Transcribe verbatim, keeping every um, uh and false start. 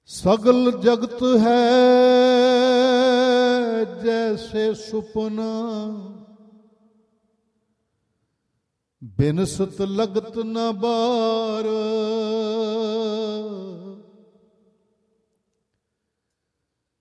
सगल जगत है जैसे सुपना, बिनसत लगत न बार।